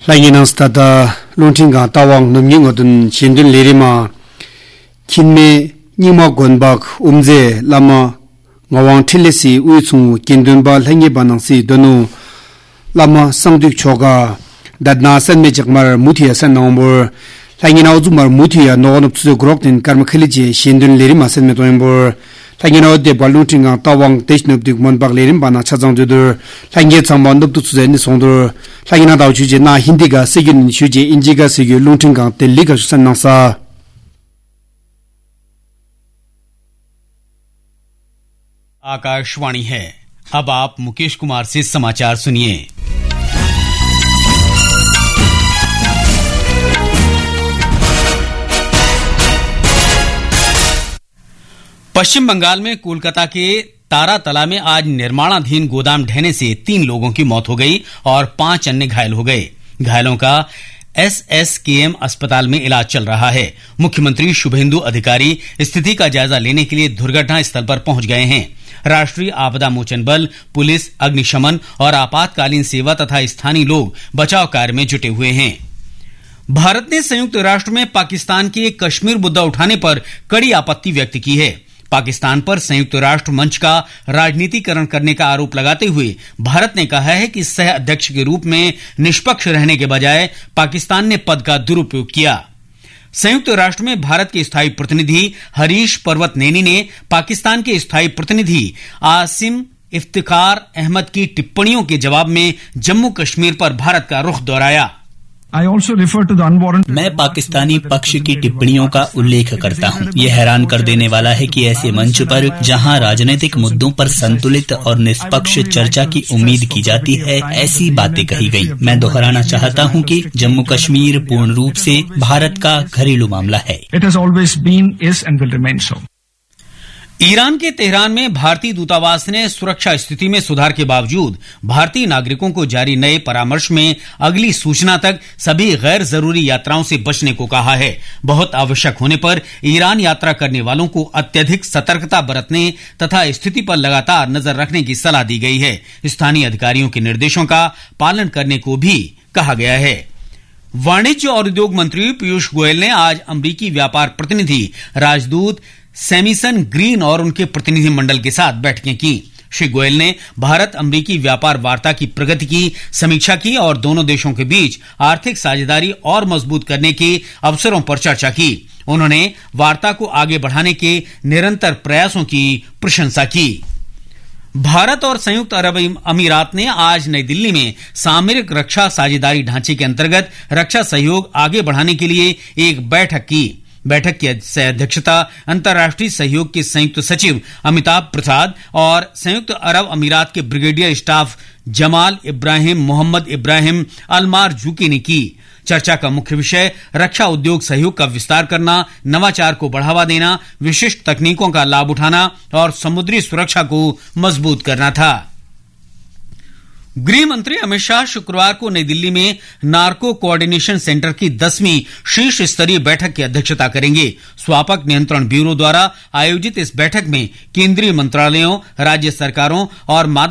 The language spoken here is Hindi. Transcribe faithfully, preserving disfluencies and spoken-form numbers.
라이나 스타다 론팅가 따왕 넘긴거든 신든 레리마 킨메 니마 권박 음제 라마 ngawang thilesi uichung kindunba lhangi banangsi donu lama sangdik choga dadna sanme jakmar muthia san nombor lhangina uzumar muthia nogonup tsu groktin karma khiliji shindun leri masen me toimbor lhangina de baluntinga tawang technup dik monbak lerim bana chajang judur lhangi changban nup tsu zen sondur lhangina daw juje na hindiga sigin shuje injiga sigyu luntinga telliga san nangsa Akashvani है। अब आप मुकेश कुमार से समाचार सुनिए। पश्चिम बंगाल में कोलकाता के तारातला में आज निर्माणाधीन गोदाम ढहने से तीन लोगों की मौत हो गई और पांच अन्य घायल हो गए। घायलों का एसएसकेएम अस्पताल में इलाज चल रहा है। मुख्यमंत्री शुभेंदु अधिकारी स्थिति का जायजा लेने के लिए दुर्घटना स्थल पर पहुंच गए हैं। राष्ट्रीय आपदा मोचन बल, पुलिस, अग्निशमन और आपातकालीन सेवा तथा स्थानीय लोग बचाव कार्य में जुटे हुए हैं। भारत ने संयुक्त राष्ट्र में पाकिस्तान के कश्मीर मुद्दा उठाने पर कड़ी आपत्ति व्यक्त की है। पाकिस्तान पर संयुक्त राष्ट्र मंच का राजनीतिकरण करने का आरोप लगाते हुए भारत ने कहा है कि सह अध्यक्ष के रूप में निष्पक्ष रहने के बजाय पाकिस्तान ने पद का दुरुपयोग किया। संयुक्त राष्ट्र में भारत के स्थायी प्रतिनिधि हरीश पर्वत नैनी ने पाकिस्तान के स्थायी प्रतिनिधि आसिम इफ्तिखार अहमद की टिप्पणियों के जवाब में जम्मू कश्मीर पर भारत का रुख दोहराया। मैं पाकिस्तानी पक्ष की टिप्पणियों का उल्लेख करता हूं। यह हैरान कर देने वाला है कि ऐसे मंच पर जहां राजनीतिक मुद्दों पर संतुलित और निष्पक्ष चर्चा की उम्मीद की जाती है, ऐसी बातें कही गई। मैं दोहराना चाहता हूं कि जम्मू कश्मीर पूर्ण रूप से भारत का घरेलू मामला है। ईरान के तेहरान में भारतीय दूतावास ने सुरक्षा स्थिति में सुधार के बावजूद भारतीय नागरिकों को जारी नए परामर्श में अगली सूचना तक सभी गैर जरूरी यात्राओं से बचने को कहा है। बहुत आवश्यक होने पर ईरान यात्रा करने वालों को अत्यधिक सतर्कता बरतने तथा स्थिति पर लगातार नजर रखने की सलाह दी गई है। स्थानीय अधिकारियों के निर्देशों का पालन करने को भी कहा गया है। वाणिज्य और उद्योग मंत्री पीयूष गोयल ने आज अमरीकी व्यापार प्रतिनिधि राजदूत सैमिसन ग्रीन और उनके प्रतिनिधि मंडल के साथ बैठकें की। श्री गोयल ने भारत अमरीकी व्यापार वार्ता की प्रगति की समीक्षा की और दोनों देशों के बीच आर्थिक साझेदारी और मजबूत करने के अवसरों पर चर्चा की। उन्होंने वार्ता को आगे बढ़ाने के निरंतर प्रयासों की प्रशंसा की। भारत और संयुक्त अरब अमीरात ने आज नई दिल्ली में सामरिक रक्षा साझेदारी ढांचे के अंतर्गत रक्षा सहयोग आगे बढ़ाने के लिए एक बैठक की। बैठक की अध्यक्षता अंतर्राष्ट्रीय सहयोग के संयुक्त सचिव अमिताभ प्रसाद और संयुक्त अरब अमीरात के ब्रिगेडियर स्टाफ जमाल इब्राहिम मोहम्मद इब्राहिम अलमार जूकी ने की। चर्चा का मुख्य विषय रक्षा उद्योग सहयोग का विस्तार करना, नवाचार को बढ़ावा देना, विशिष्ट तकनीकों का लाभ उठाना और समुद्री सुरक्षा को मजबूत करना था। गृह मंत्री अमित शाह शुक्रवार को नई दिल्ली में नार्को कोऑर्डिनेशन सेंटर की दसवीं शीर्ष स्तरीय बैठक की अध्यक्षता करेंगे। स्वापक नियंत्रण ब्यूरो द्वारा आयोजित इस बैठक में केंद्रीय मंत्रालयों, राज्य सरकारों और मादक